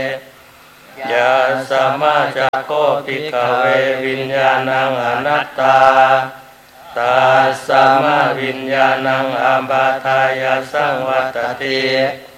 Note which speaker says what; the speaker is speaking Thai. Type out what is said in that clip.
Speaker 1: ยาสมาจักโคภิกขเววิญญาณังอนัตตาตัสสะมะวิญญาณังอัปปาทายาสังวัตติ